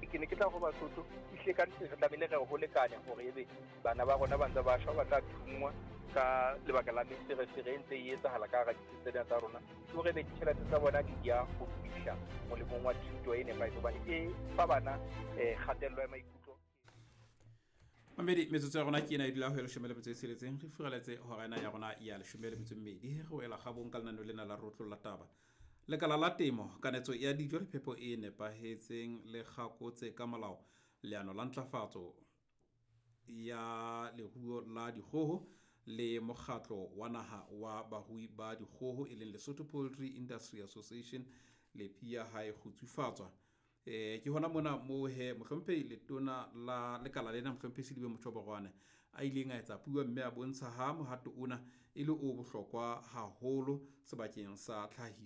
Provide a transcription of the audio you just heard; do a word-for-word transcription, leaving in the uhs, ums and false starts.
ke ne ke tla go Basotho ihle ka ntse re tlamehile re go lekanya gore ebe bana ba rona ba ntse ba shwa ba tla thungwa ka lebaka la meseresere e ntse e etsahala ka hara ditsi tsena tsa rona ke gore be ditšhelete tsa bona di ya go fihla molemong wa thuto e nepagetse hobane e fa bana um kgatello ya maikutlo. Mamedi metsotso ya rona ke ena e dula go ya leshome le metso e tsheletseng re fireletse horena ya rona ya leshome le metso mmedi ge go ela gabong ka lenano lena la rotlo la taba lekala la temo kanetso ya dijo le phepo e nepahetseng le gakotse ka molao leano la ntlafatso ya leruo la dikgoho le mokgatlo wa naha wa barui ba dikgoho e leng Lesotho Poultry Industry Association le pia hae go tsufatswa eh ke hona mona mo he mohlomphehi letona la lekala lena mohlomphehi Sedibe Mthobogwane a ileng a etsa puo mme a bontsha ha mohato ona e le o bohlokwa haholo sebakeng sa tlhahiso